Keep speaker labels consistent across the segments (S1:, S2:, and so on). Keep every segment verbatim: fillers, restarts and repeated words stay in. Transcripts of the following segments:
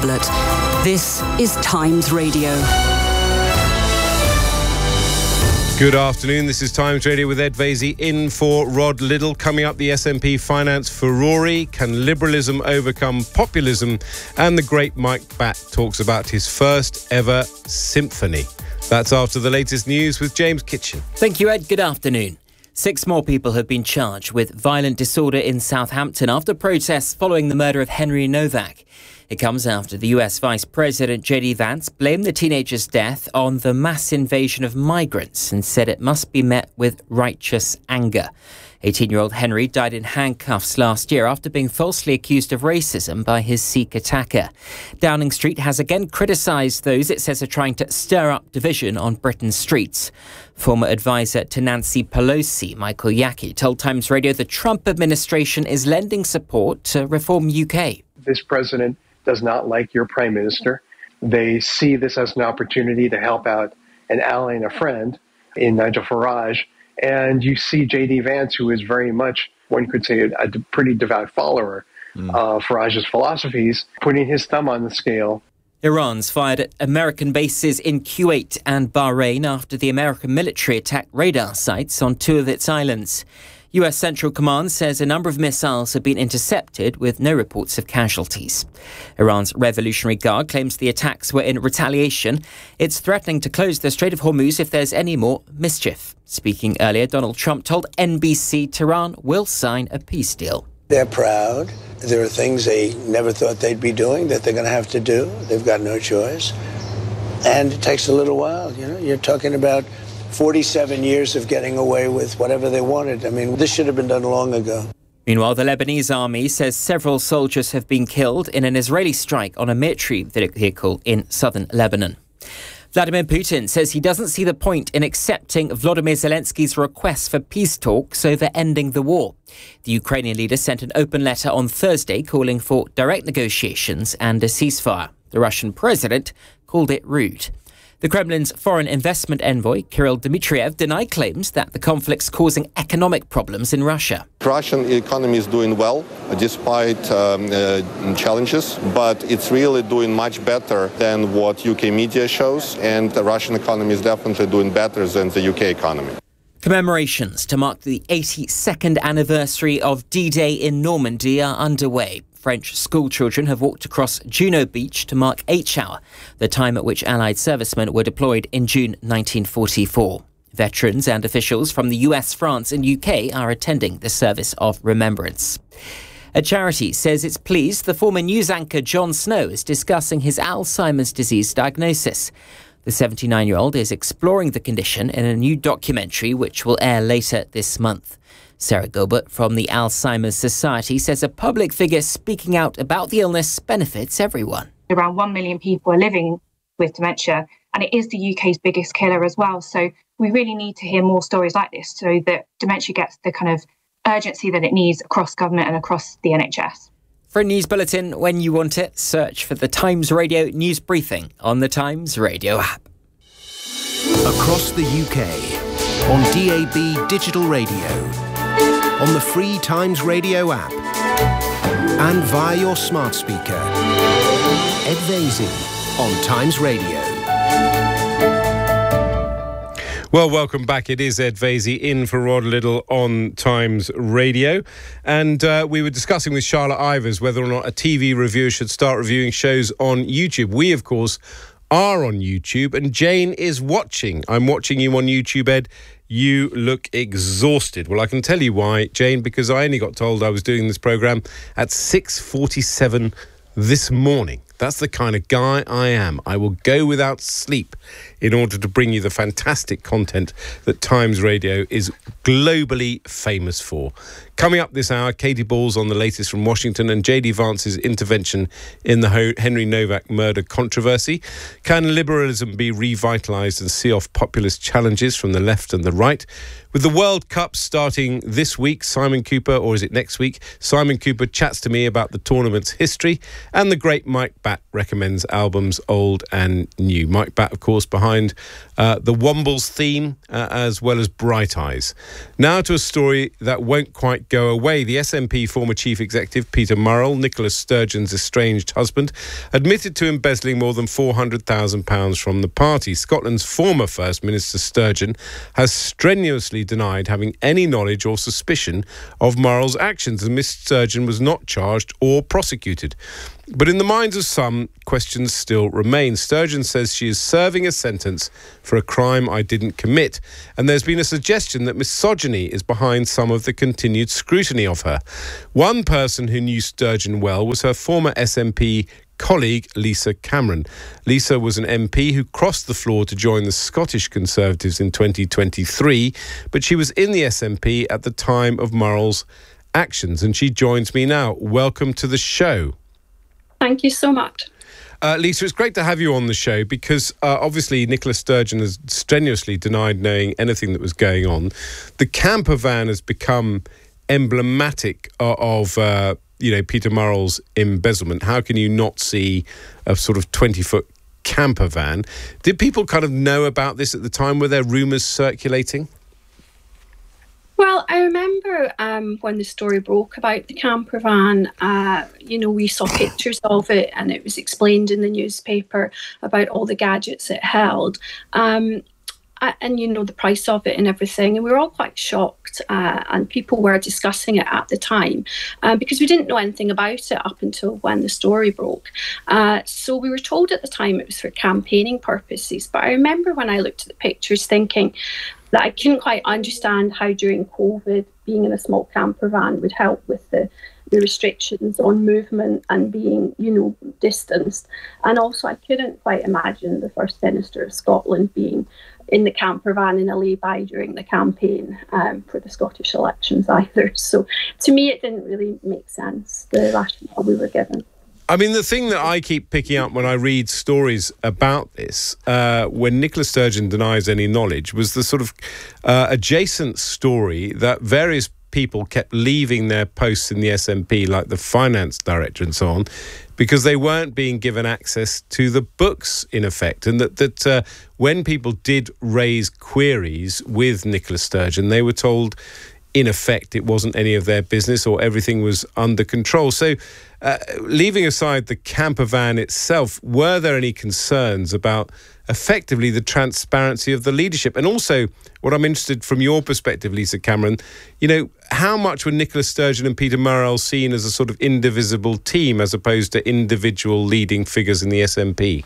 S1: This is Times Radio.
S2: Good afternoon. This is Times Radio with Ed Vasey in for Rod Liddle. Coming up, the S and P Finance Ferrari. Can liberalism overcome populism? And the great Mike Batt talks about his first ever symphony. That's after the latest news with James Kitchen.
S3: Thank you, Ed. Good afternoon. Six more people have been charged with violent disorder in Southampton after protests following the murder of Henry Novak. It comes after the U S Vice President J D Vance blamed the teenager's death on the mass invasion of migrants and said it must be met with righteous anger. eighteen-year-old Henry died in handcuffs last year after being falsely accused of racism by his Sikh attacker. Downing Street has again criticised those it says are trying to stir up division on Britain's streets. Former advisor to Nancy Pelosi, Michael Yaki, told Times Radio the Trump administration is lending support to Reform U K.
S4: This president does not like your prime minister. They see this as an opportunity to help out an ally and a friend in Nigel Farage. And you see J D Vance, who is very much, one could say, a, a pretty devout follower mm. of Farage's philosophies, putting his thumb on the scale.
S3: Iran's fired at American bases in Kuwait and Bahrain after the American military attacked radar sites on two of its islands. U S Central Command says a number of missiles have been intercepted with no reports of casualties. Iran's Revolutionary Guard claims the attacks were in retaliation. It's threatening to close the Strait of Hormuz if there's any more mischief. Speaking earlier, Donald Trump told N B C Tehran will sign a peace deal.
S5: They're proud. There are things they never thought they'd be doing that they're going to have to do. They've got no choice. And it takes a little while. You know, you're talking about forty-seven years of getting away with whatever they wanted. I mean, this should have been done long ago.
S3: Meanwhile, the Lebanese army says several soldiers have been killed in an Israeli strike on a military vehicle in southern Lebanon. Vladimir Putin says he doesn't see the point in accepting Volodymyr Zelensky's request for peace talks over ending the war. The Ukrainian leader sent an open letter on Thursday calling for direct negotiations and a ceasefire. The Russian president called it rude. The Kremlin's foreign investment envoy, Kirill Dmitriev, denied claims that the conflict's causing economic problems in Russia.
S6: The Russian economy is doing well, despite um, uh, challenges, but it's really doing much better than what U K media shows, and the Russian economy is definitely doing better than the U K economy.
S3: Commemorations to mark the eighty-second anniversary of D-Day in Normandy are underway. French schoolchildren have walked across Juno Beach to mark H Hour, the time at which Allied servicemen were deployed in June nineteen forty-four. Veterans and officials from the U S, France and U K are attending the service of remembrance. A charity says it's pleased the former news anchor Jon Snow is discussing his Alzheimer's disease diagnosis. The seventy-nine-year-old is exploring the condition in a new documentary which will air later this month. Sarah Gilbert from the Alzheimer's Society says a public figure speaking out about the illness benefits everyone.
S7: Around one million people are living with dementia, and it is the U K's biggest killer as well. So we really need to hear more stories like this so that dementia gets the kind of urgency that it needs across government and across the N H S.
S3: For a news bulletin when you want it, search for the Times Radio News Briefing on the Times Radio app.
S8: Across the U K, on D A B digital radio, on the free Times Radio app, and via your smart speaker. Ed Vasey on Times Radio.
S2: Well, welcome back. It is Ed Vasey in for Rod Liddle on Times Radio. And uh, we were discussing with Charlotte Ivers whether or not a T V reviewer should start reviewing shows on YouTube. We, of course, are on YouTube, and Jane is watching. I'm watching you on YouTube, Ed. You look exhausted. Well, I can tell you why, Jane, because I only got told I was doing this programme at six forty-seven this morning. That's the kind of guy I am. I will go without sleep in order to bring you the fantastic content that Times Radio is globally famous for. Coming up this hour, Katie Balls on the latest from Washington and J D Vance's intervention in the Henry Novak murder controversy. Can liberalism be revitalised and see off populist challenges from the left and the right? With the World Cup starting this week, Simon Cooper, or is it next week? Simon Cooper chats to me about the tournament's history, and the great Mike Batt Batt recommends albums old and new. Mike Batt, of course, behind uh, the Wombles theme, uh, as well as Bright Eyes. Now to a story that won't quite go away. The S N P former chief executive, Peter Murrell, Nicola Sturgeon's estranged husband, admitted to embezzling more than four hundred thousand pounds from the party. Scotland's former First Minister Sturgeon has strenuously denied having any knowledge or suspicion of Murrell's actions, and Miss Sturgeon was not charged or prosecuted. But in the minds of some, questions still remain. Sturgeon says she is serving a sentence for a crime I didn't commit, and there's been a suggestion that misogyny is behind some of the continued scrutiny of her. One person who knew Sturgeon well was her former S N P colleague Lisa Cameron. Lisa was an M P who crossed the floor to join the Scottish Conservatives in twenty twenty-three, but she was in the S N P at the time of Murrell's actions, and she joins me now. Welcome to the show.
S9: Thank you so much.
S2: Uh, Lisa, it's great to have you on the show because uh, obviously Nicola Sturgeon has strenuously denied knowing anything that was going on. The camper van has become emblematic of, of uh, you know, Peter Murrell's embezzlement. How can you not see a sort of twenty-foot camper van? Did people kind of know about this at the time? Were there rumours circulating?
S9: Well, I remember um, when the story broke about the camper van, uh, you know, we saw pictures of it and it was explained in the newspaper about all the gadgets it held. Um, and, you know, the price of it and everything. And we were all quite shocked uh, and people were discussing it at the time uh, because we didn't know anything about it up until when the story broke. Uh, so we were told at the time it was for campaigning purposes. But I remember when I looked at the pictures thinking that I couldn't quite understand how during COVID being in a small camper van would help with the, the restrictions on movement and being, you know, distanced. And also I couldn't quite imagine the First Minister of Scotland being in the camper van in a lay-by during the campaign um, for the Scottish elections either. So to me, it didn't really make sense, the rationale we were given.
S2: I mean, the thing that I keep picking up when I read stories about this, uh, when Nicola Sturgeon denies any knowledge, was the sort of uh, adjacent story that various people kept leaving their posts in the S N P, like the finance director and so on, because they weren't being given access to the books, in effect. And that, that uh, when people did raise queries with Nicola Sturgeon, they were told, in effect, it wasn't any of their business or everything was under control. So uh, leaving aside the camper van itself, were there any concerns about effectively the transparency of the leadership? And also, what I'm interested from your perspective, Lisa Cameron, you know, how much were Nicola Sturgeon and Peter Murrell seen as a sort of indivisible team as opposed to individual leading figures in the S N P?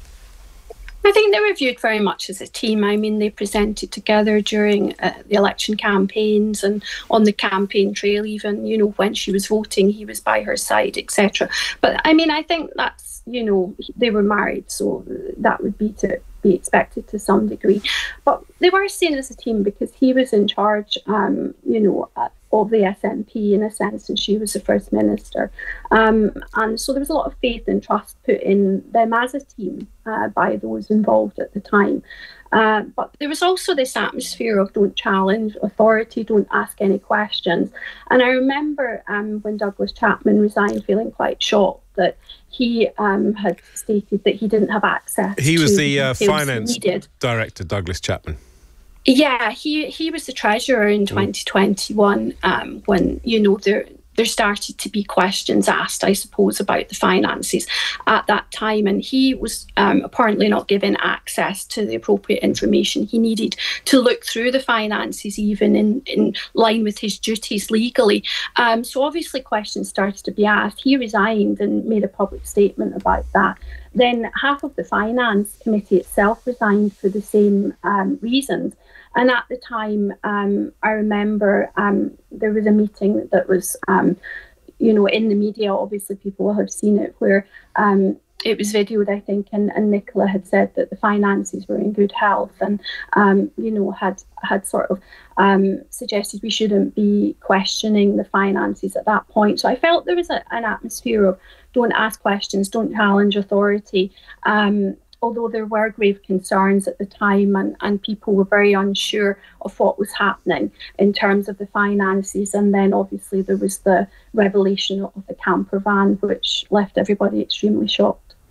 S9: I think they were viewed very much as a team. I mean, they presented together during uh, the election campaigns and on the campaign trail even, you know, when she was voting, he was by her side, et cetera. But I mean, I think that's, you know, they were married, so that would be to be expected to some degree. But they were seen as a team because he was in charge, um, you know, uh, of the S N P in a sense, and she was the First Minister. Um, and so there was a lot of faith and trust put in them as a team uh, by those involved at the time. Uh, but there was also this atmosphere of don't challenge authority, don't ask any questions. And I remember um, when Douglas Chapman resigned feeling quite shocked that he um, had stated that he didn't have access
S2: He was
S9: to
S2: the uh, finance
S9: needed.
S2: director, Douglas Chapman.
S9: Yeah, he, he was the treasurer in twenty twenty-one um, when, you know, there there started to be questions asked, I suppose, about the finances at that time. And he was um, apparently not given access to the appropriate information he needed to look through the finances, even in, in line with his duties legally. Um, so obviously questions started to be asked. He resigned and made a public statement about that. Then half of the finance committee itself resigned for the same um, reasons. And at the time, um, I remember um, there was a meeting that was, um, you know, in the media, obviously people will have seen it, where um, it was videoed, I think, and, and Nicola had said that the finances were in good health and, um, you know, had, had sort of um, suggested we shouldn't be questioning the finances at that point. So I felt there was a, an atmosphere of don't ask questions, don't challenge authority, um, although there were grave concerns at the time and, and people were very unsure of what was happening in terms of the finances. And then obviously there was the revelation of the camper van, which left everybody extremely shocked.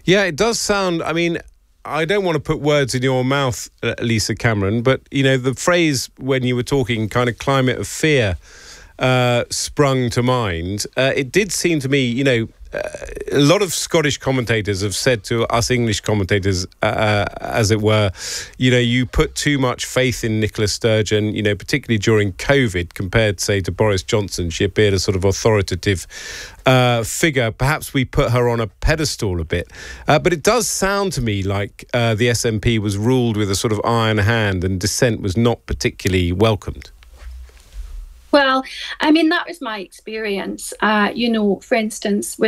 S2: Yeah, it does sound, I mean, I don't want to put words in your mouth, uh, Lisa Cameron, but, you know, the phrase when you were talking kind of climate of fear uh, sprung to mind. Uh, it did seem to me, you know, uh, a lot of Scottish commentators have said to us English commentators, uh, as it were, you know, you put too much faith in Nicola Sturgeon, you know, particularly during COVID, compared, say, to Boris Johnson. She appeared a sort of authoritative uh, figure. Perhaps we put her on a pedestal a bit. Uh, but it does sound to me like uh, the S N P was ruled with a sort of iron hand and dissent was not particularly welcomed.
S9: Well, I mean, that was my experience. Uh, you know, for instance, with